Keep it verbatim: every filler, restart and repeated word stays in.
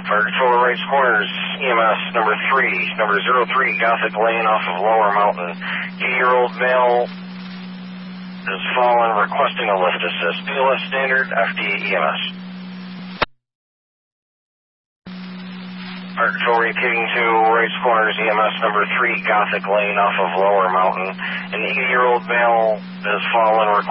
Fire Control Rights Corners, E M S number three, number zero three, Gothic Lane off of Lower Mountain. eighty-year-old male has fallen, requesting a lift assist. P L S standard, F D A E M S. Fire Control repeating to Rights Corners, E M S number three, Gothic Lane off of Lower Mountain. An eighty-year-old male has fallen,